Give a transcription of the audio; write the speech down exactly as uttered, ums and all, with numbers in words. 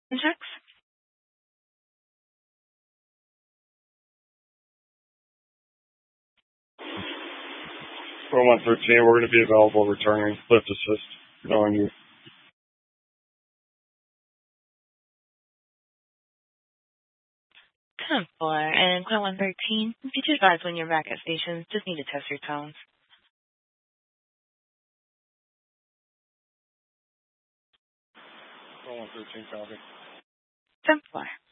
checks. For one thirteen, we're going to be available returning lift assist. Knowing you. ten four and call one thirteen. If you advise when you're back at station, just need to test your tones. For one thirteen, copy. ten four.